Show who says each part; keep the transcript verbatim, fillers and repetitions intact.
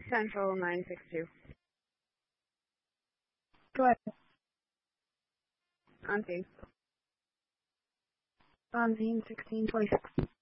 Speaker 1: Central nine six two.
Speaker 2: Go ahead.
Speaker 1: On scene.
Speaker 2: On scene sixteen twenty-six.